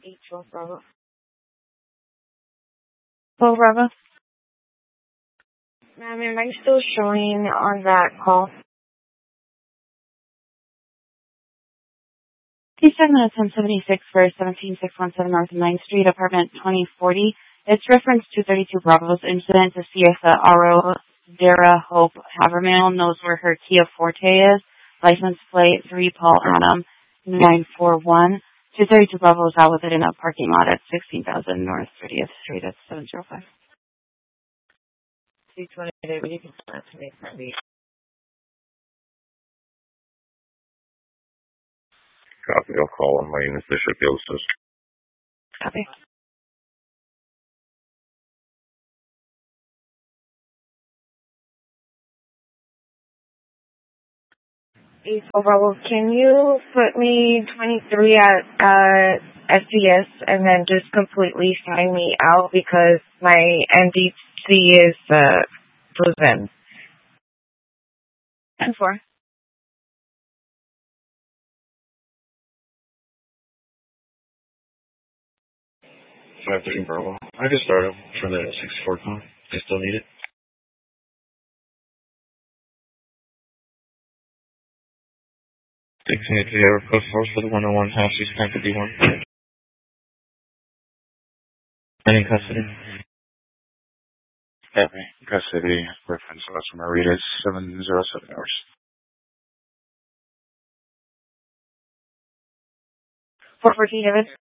12 Bravo. 12 Bravo. Ma'am, am I still showing on that call? T7 minutes 1076 for 17617 North 9th Street, apartment 2040. It's reference 232 Bravo's incident to see if the RO Dara Hope Havermill knows where her Kia Forte is. License plate 3 Paul Adam 941. 232 Bravo is out with it in a parking lot at 16,000 North 30th Street at 705. 228, but you can send that to me for me. Copy, I'll call on my unit. They should be able to. Copy. Bravo, can you put me 23 at SDS and then just completely sign me out because my NDC is frozen? 10-4. 513 Bravo. I just started for the 64 call. I still need it. 683 request force for the 101 half East 1051. And in custody. Custody reference customer read is 707 hours. 414, David.